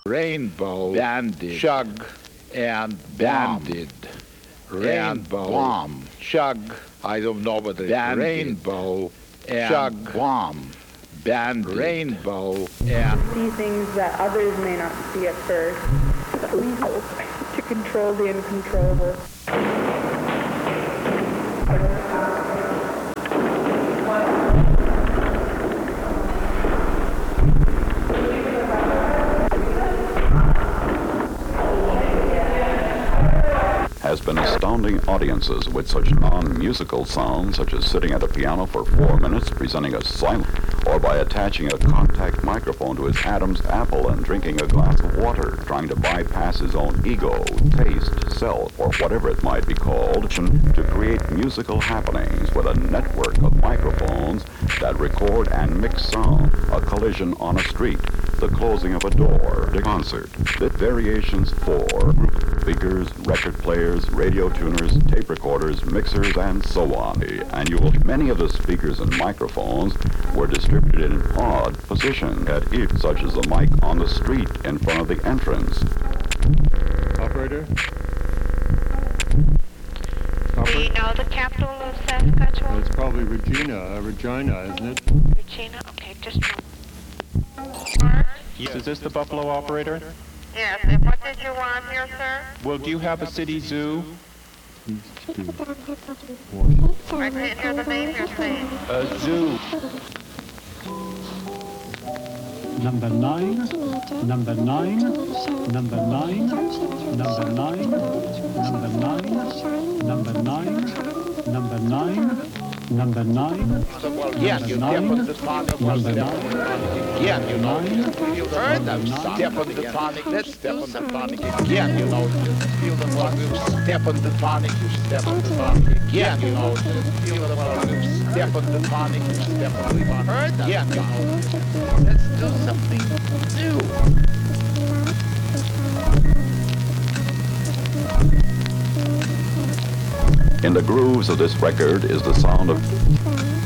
Rainbow, Bandit, Chug, and Bandit, Rainbow, Bomb, Chug, I don't know what it is. Bandit, Rainbow, and Chug, Bomb, Bandit, Rainbow, and See things that others may not see at first. But we hope to control the uncontrollable. Has been astounding audiences with such non-musical sounds, such as sitting at a piano for 4 minutes presenting a silent, or by attaching a contact microphone to his Adam's apple and drinking a glass of water, trying to bypass his own ego, taste, self, or whatever it might be called, to create musical happenings with a network of microphones that record and mix sound, a collision on a street, the closing of a door, a concert, bit variations for group speakers, record players, radio tuners, tape recorders, mixers, and so on. Many of the speakers and microphones were distributed in odd positions at each, such as the mic on the street in front of the entrance. Operator? Do you know the capital of Saskatchewan? It's probably Regina, isn't it? Regina? Okay, just a moment. Yes, is this the Buffalo operator? Yes, and what did you want here, sir? Well, do you have a city zoo? I can't hear the name you're saying. A zoo. Number 9, number 9, number 9, number 9, number 9, number 9, number 9, number 9, yes, you step on the tonic, number step 9, on the tonic again, you know, feel the Heard them, volume, step on the tonic, let's step on the tonic again, you know, feel the volume, step on the tonic, you step on the tonic again, you know, feel the volume, step on the tonic, you step on the tonic again, you know, let's do something new. In the grooves of this record is the sound of